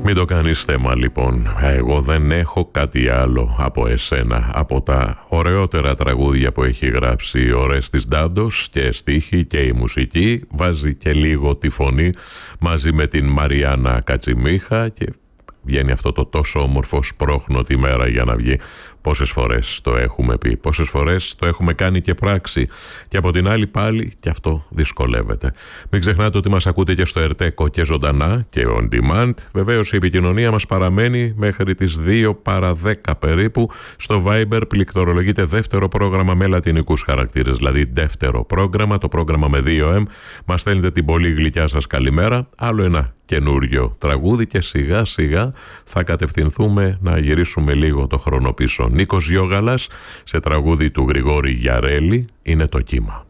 Μην το κάνεις θέμα λοιπόν. Εγώ δεν έχω κάτι άλλο από εσένα. Από τα ωραιότερα τραγούδια που έχει γράψει ο Ρέστης Ντάντος και στίχη και η μουσική. Βάζει και λίγο τη φωνή μαζί με την Μαριάννα Κατσιμίχα και βγαίνει αυτό το τόσο όμορφο σπρώχνω τη μέρα για να βγει. Πόσες φορές το έχουμε πει, πόσες φορές το έχουμε κάνει και πράξη. Και από την άλλη πάλι και αυτό δυσκολεύεται. Μην ξεχνάτε ότι μας ακούτε και στο ΕΡΤΕΚΟ και ζωντανά και on demand. Βεβαίως η επικοινωνία μας παραμένει μέχρι τις 2 παρά 10 περίπου. Στο Viber πληκτρολογείται δεύτερο πρόγραμμα με λατινικούς χαρακτήρες. Δηλαδή δεύτερο πρόγραμμα, το πρόγραμμα με 2M. Μας στέλνετε την πολύ γλυκιά σας καλημέρα. Άλλο ένα καινούριο τραγούδι και σιγά σιγά θα κατευθυνθούμε να γυρίσουμε λίγο το χρόνο πίσω. Νίκος Γιώγαλας σε τραγούδι του Γρηγόρη Γιαρέλη είναι το κύμα.